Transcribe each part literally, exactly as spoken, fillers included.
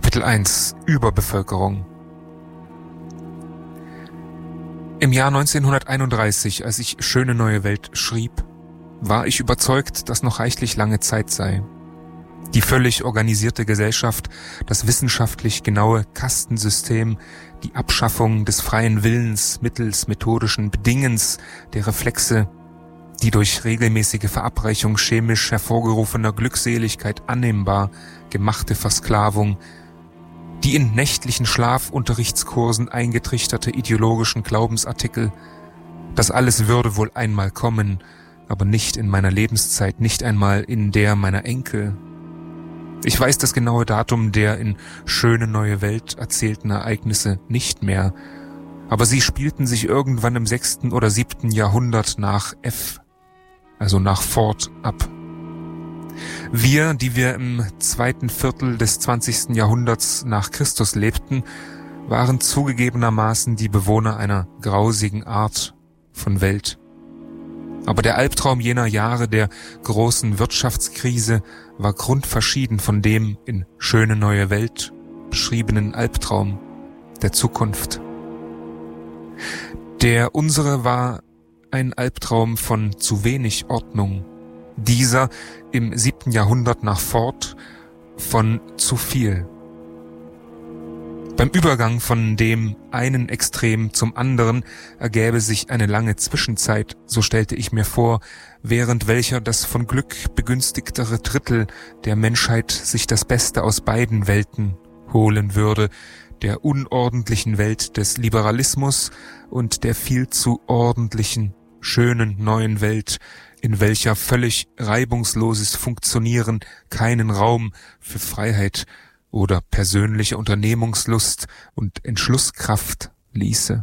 Kapitel eins Überbevölkerung. Im Jahr neunzehnhunderteinunddreißig, als ich Schöne neue Welt schrieb, war ich überzeugt, dass noch reichlich lange Zeit sei. Die völlig organisierte Gesellschaft, das wissenschaftlich genaue Kastensystem, die Abschaffung des freien Willens mittels methodischen Bedingens der Reflexe, die durch regelmäßige Verabreichung chemisch hervorgerufener Glückseligkeit annehmbar gemachte Versklavung, die in nächtlichen Schlafunterrichtskursen eingetrichterte ideologischen Glaubensartikel, das alles würde wohl einmal kommen, aber nicht in meiner Lebenszeit, nicht einmal in der meiner Enkel. Ich weiß das genaue Datum der in Schöne neue Welt erzählten Ereignisse nicht mehr, aber sie spielten sich irgendwann im sechsten oder siebten Jahrhundert nach F, also nach Fort, ab. Wir, die wir im zweiten Viertel des zwanzigsten Jahrhunderts nach Christus lebten, waren zugegebenermaßen die Bewohner einer grausigen Art von Welt. Aber der Albtraum jener Jahre der großen Wirtschaftskrise war grundverschieden von dem in Schöne neue Welt beschriebenen Albtraum der Zukunft. Der unsere war ein Albtraum von zu wenig Ordnung, dieser im siebten Jahrhundert nach Fort von zu viel. Beim Übergang von dem einen Extrem zum anderen ergäbe sich eine lange Zwischenzeit, so stellte ich mir vor, während welcher das von Glück begünstigtere Drittel der Menschheit sich das Beste aus beiden Welten holen würde, der unordentlichen Welt des Liberalismus und der viel zu ordentlichen, schönen neuen Welt, in welcher völlig reibungsloses Funktionieren keinen Raum für Freiheit oder persönliche Unternehmungslust und Entschlusskraft ließe.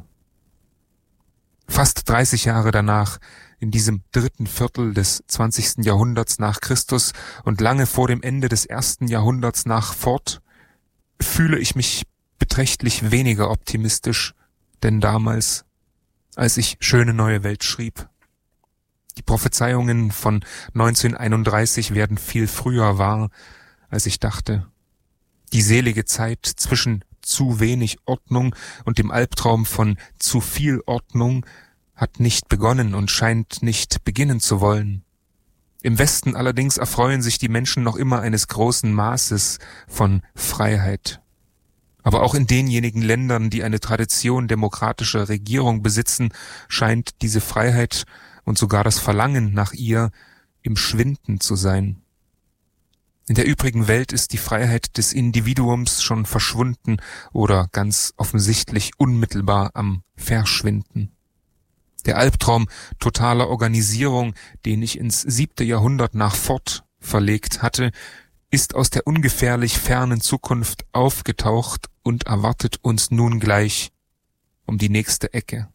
Fast dreißig Jahre danach, in diesem dritten Viertel des zwanzigsten Jahrhunderts nach Christus und lange vor dem Ende des ersten Jahrhunderts nach Fort, fühle ich mich beträchtlich weniger optimistisch denn damals, als ich Schöne neue Welt schrieb. Die Prophezeiungen von neunzehnhunderteinunddreißig werden viel früher wahr, als ich dachte. Die selige Zeit zwischen zu wenig Ordnung und dem Albtraum von zu viel Ordnung hat nicht begonnen und scheint nicht beginnen zu wollen. Im Westen allerdings erfreuen sich die Menschen noch immer eines großen Maßes von Freiheit. Aber auch in denjenigen Ländern, die eine Tradition demokratischer Regierung besitzen, scheint diese Freiheit und sogar das Verlangen nach ihr im Schwinden zu sein. In der übrigen Welt ist die Freiheit des Individuums schon verschwunden oder ganz offensichtlich unmittelbar am Verschwinden. Der Albtraum totaler Organisierung, den ich ins siebte Jahrhundert nach Fort verlegt hatte, ist aus der ungefährlich fernen Zukunft aufgetaucht und erwartet uns nun gleich um die nächste Ecke.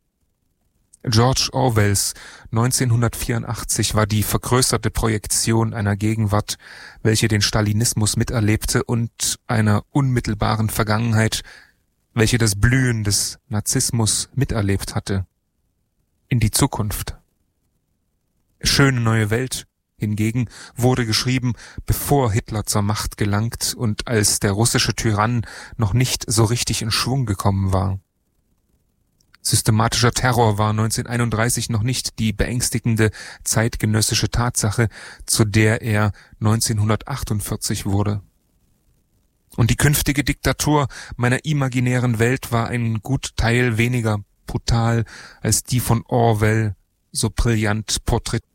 George Orwells neunzehnhundertvierundachtzig war die vergrößerte Projektion einer Gegenwart, welche den Stalinismus miterlebte, und einer unmittelbaren Vergangenheit, welche das Blühen des Narzissmus miterlebt hatte, in die Zukunft. Schöne neue Welt hingegen wurde geschrieben, bevor Hitler zur Macht gelangt und als der russische Tyrann noch nicht so richtig in Schwung gekommen war. Systematischer Terror war neunzehnhunderteinunddreißig noch nicht die beängstigende zeitgenössische Tatsache, zu der er neunzehnhundertachtundvierzig wurde. Und die künftige Diktatur meiner imaginären Welt war ein gut Teil weniger brutal als die von Orwell so brillant porträtiert.